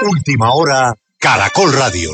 Última Hora, Caracol Radio.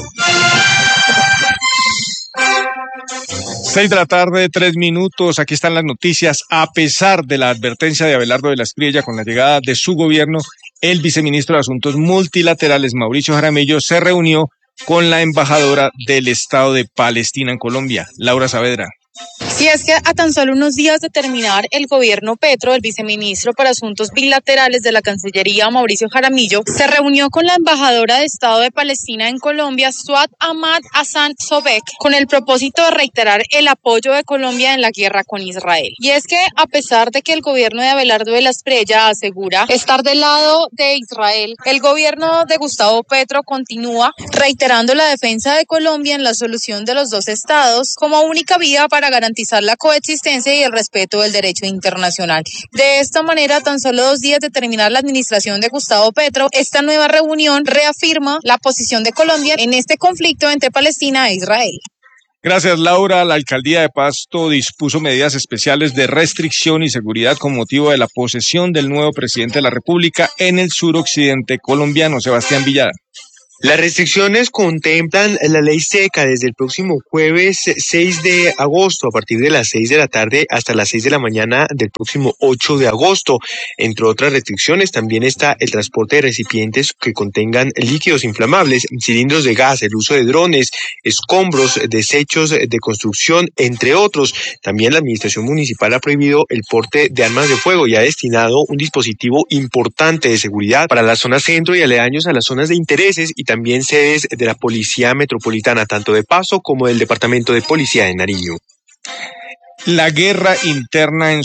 6:03 p.m. Aquí están las noticias. A pesar de la advertencia de Abelardo de la Espriella con la llegada de su gobierno, el viceministro de Asuntos Multilaterales, Mauricio Jaramillo, se reunió con la embajadora del Estado de Palestina en Colombia, Laura Saavedra. Y es que a tan solo unos días de terminar el gobierno Petro, el viceministro para Asuntos Bilaterales de la Cancillería, Mauricio Jaramillo, se reunió con la embajadora de Estado de Palestina en Colombia, Suad Ahmad Hassan Sobek, con el propósito de reiterar el apoyo de Colombia en la guerra con Israel. Y es que a pesar de que el gobierno de Abelardo de la Espriella asegura estar del lado de Israel, el gobierno de Gustavo Petro continúa reiterando la defensa de Colombia en la solución de los dos estados como única vía para garantizar la coexistencia y el respeto del derecho internacional. De esta manera, tan solo 2 días de terminar la administración de Gustavo Petro, esta nueva reunión reafirma la posición de Colombia en este conflicto entre Palestina e Israel. Gracias, Laura. La alcaldía de Pasto dispuso medidas especiales de restricción y seguridad con motivo de la posesión del nuevo presidente de la República en el suroccidente colombiano, Sebastián Villada. Las restricciones contemplan la ley seca desde el próximo jueves 6 de agosto, a partir de las 6 de la tarde hasta las 6 de la mañana del próximo 8 de agosto. Entre otras restricciones también está el transporte de recipientes que contengan líquidos inflamables, cilindros de gas, el uso de drones, escombros, desechos de construcción, entre otros. También la administración municipal ha prohibido el porte de armas de fuego y ha destinado un dispositivo importante de seguridad para la zona centro y aledaños a las zonas de intereses y también sedes de la Policía Metropolitana, tanto de Pasto como del Departamento de Policía de Nariño. La guerra interna en